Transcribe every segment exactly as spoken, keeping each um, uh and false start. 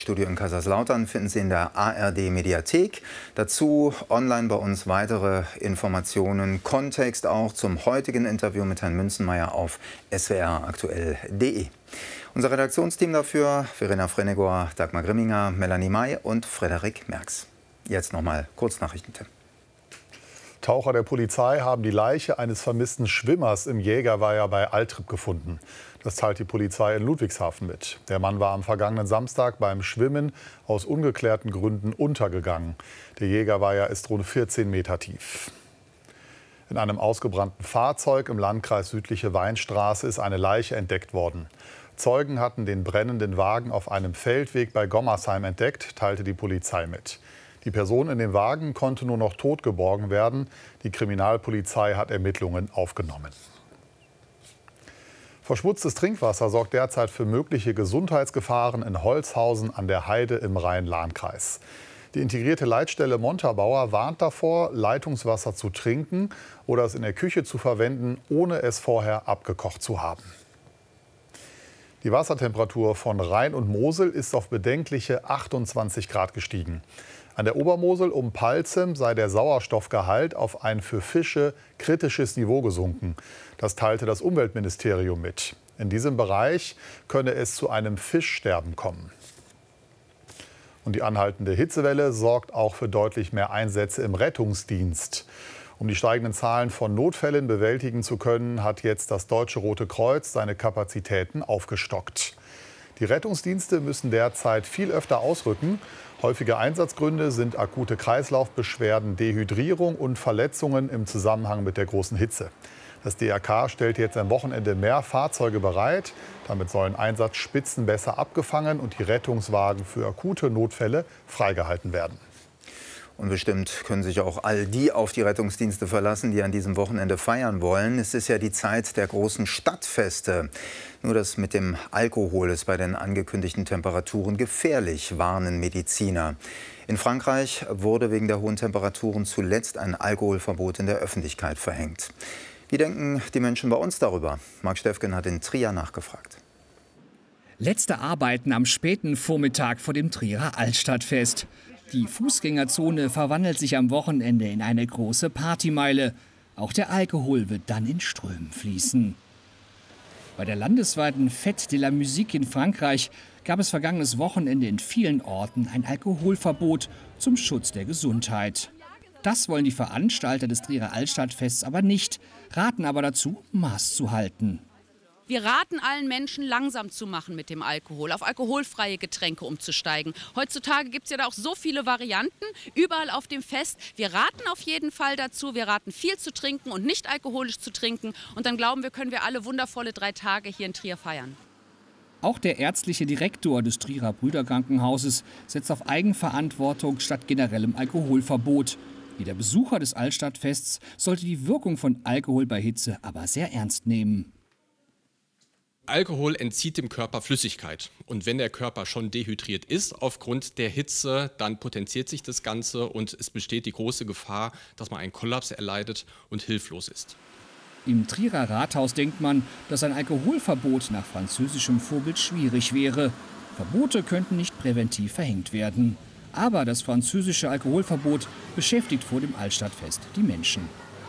Studio in Kaiserslautern finden Sie in der A R D-Mediathek. Dazu online bei uns weitere Informationen, Kontext auch zum heutigen Interview mit Herrn Münzenmaier auf S W R aktuell punkt de. Unser Redaktionsteam dafür: Verena Frenegor, Dagmar Grimminger, Melanie May und Frederik Merks. Jetzt nochmal Kurznachrichtentipp. Taucher der Polizei haben die Leiche eines vermissten Schwimmers im Jägerweiher bei Altrip gefunden. Das teilt die Polizei in Ludwigshafen mit. Der Mann war am vergangenen Samstag beim Schwimmen aus ungeklärten Gründen untergegangen. Der Jägerweiher ist rund vierzehn Meter tief. In einem ausgebrannten Fahrzeug im Landkreis Südliche Weinstraße ist eine Leiche entdeckt worden. Zeugen hatten den brennenden Wagen auf einem Feldweg bei Gommersheim entdeckt, teilte die Polizei mit. Die Person in dem Wagen konnte nur noch tot geborgen werden. Die Kriminalpolizei hat Ermittlungen aufgenommen. Verschmutztes Trinkwasser sorgt derzeit für mögliche Gesundheitsgefahren in Holzhausen an der Heide im Rhein-Lahn-Kreis. Die integrierte Leitstelle Montabaur warnt davor, Leitungswasser zu trinken oder es in der Küche zu verwenden, ohne es vorher abgekocht zu haben. Die Wassertemperatur von Rhein und Mosel ist auf bedenkliche achtundzwanzig Grad gestiegen. An der Obermosel um Palzem sei der Sauerstoffgehalt auf ein für Fische kritisches Niveau gesunken. Das teilte das Umweltministerium mit. In diesem Bereich könne es zu einem Fischsterben kommen. Und die anhaltende Hitzewelle sorgt auch für deutlich mehr Einsätze im Rettungsdienst. Um die steigenden Zahlen von Notfällen bewältigen zu können, hat jetzt das Deutsche Rote Kreuz seine Kapazitäten aufgestockt. Die Rettungsdienste müssen derzeit viel öfter ausrücken. Häufige Einsatzgründe sind akute Kreislaufbeschwerden, Dehydrierung und Verletzungen im Zusammenhang mit der großen Hitze. Das D R K stellt jetzt am Wochenende mehr Fahrzeuge bereit. Damit sollen Einsatzspitzen besser abgefangen und die Rettungswagen für akute Notfälle freigehalten werden. Und bestimmt können sich auch all die auf die Rettungsdienste verlassen, die an diesem Wochenende feiern wollen. Es ist ja die Zeit der großen Stadtfeste. Nur das mit dem Alkohol ist bei den angekündigten Temperaturen gefährlich, warnen Mediziner. In Frankreich wurde wegen der hohen Temperaturen zuletzt ein Alkoholverbot in der Öffentlichkeit verhängt. Wie denken die Menschen bei uns darüber? Marc Steffgen hat in Trier nachgefragt. Letzte Arbeiten am späten Vormittag vor dem Trierer Altstadtfest. Die Fußgängerzone verwandelt sich am Wochenende in eine große Partymeile. Auch der Alkohol wird dann in Strömen fließen. Bei der landesweiten Fête de la Musique in Frankreich gab es vergangenes Wochenende in vielen Orten ein Alkoholverbot zum Schutz der Gesundheit. Das wollen die Veranstalter des Trierer Altstadtfests aber nicht, raten aber dazu, Maß zu halten. Wir raten allen Menschen, langsam zu machen mit dem Alkohol, auf alkoholfreie Getränke umzusteigen. Heutzutage gibt es ja da auch so viele Varianten, überall auf dem Fest. Wir raten auf jeden Fall dazu, wir raten viel zu trinken und nicht alkoholisch zu trinken. Und dann glauben wir, können wir alle wundervolle drei Tage hier in Trier feiern. Auch der ärztliche Direktor des Trierer Brüderkrankenhauses setzt auf Eigenverantwortung statt generellem Alkoholverbot. Jeder Besucher des Altstadtfests sollte die Wirkung von Alkohol bei Hitze aber sehr ernst nehmen. Alkohol entzieht dem Körper Flüssigkeit. Und wenn der Körper schon dehydriert ist aufgrund der Hitze, dann potenziert sich das Ganze und es besteht die große Gefahr, dass man einen Kollaps erleidet und hilflos ist. Im Trierer Rathaus denkt man, dass ein Alkoholverbot nach französischem Vorbild schwierig wäre. Verbote könnten nicht präventiv verhängt werden. Aber das französische Alkoholverbot beschäftigt vor dem Altstadtfest die Menschen.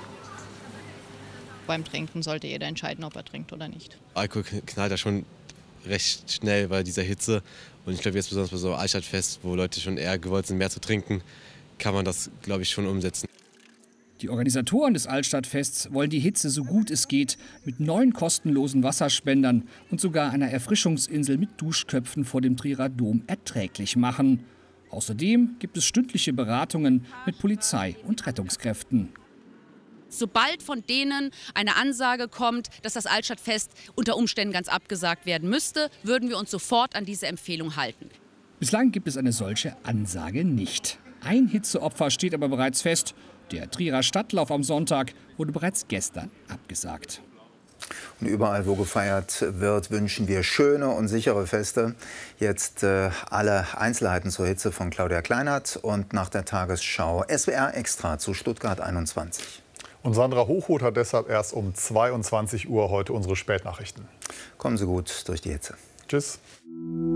Beim Trinken sollte jeder entscheiden, ob er trinkt oder nicht. Alkohol knallt ja schon recht schnell bei dieser Hitze. Und ich glaube, jetzt besonders bei so einem Altstadtfest, wo Leute schon eher gewollt sind, mehr zu trinken, kann man das, glaube ich, schon umsetzen. Die Organisatoren des Altstadtfests wollen die Hitze so gut es geht mit neun kostenlosen Wasserspendern und sogar einer Erfrischungsinsel mit Duschköpfen vor dem Trierer Dom erträglich machen. Außerdem gibt es stündliche Beratungen mit Polizei und Rettungskräften. Sobald von denen eine Ansage kommt, dass das Altstadtfest unter Umständen ganz abgesagt werden müsste, würden wir uns sofort an diese Empfehlung halten. Bislang gibt es eine solche Ansage nicht. Ein Hitzeopfer steht aber bereits fest. Der Trierer Stadtlauf am Sonntag wurde bereits gestern abgesagt. Und überall, wo gefeiert wird, wünschen wir schöne und sichere Feste. Jetzt äh, alle Einzelheiten zur Hitze von Claudia Kleinert und nach der Tagesschau S W R Extra zu Stuttgart einundzwanzig. Und Sandra Hochhuth hat deshalb erst um zweiundzwanzig Uhr heute unsere Spätnachrichten. Kommen Sie gut durch die Hitze. Tschüss.